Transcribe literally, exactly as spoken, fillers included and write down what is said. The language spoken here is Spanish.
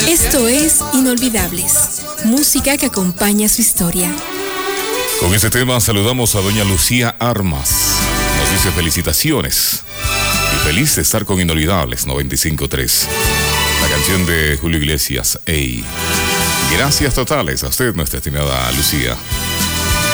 Esto es Inolvidables, música que acompaña su historia. Con este tema saludamos a doña Lucía Armas. Nos dice felicitaciones y feliz de estar con Inolvidables noventa y cinco punto tres. La canción de Julio Iglesias, Ey. Gracias totales a usted, nuestra estimada Lucía.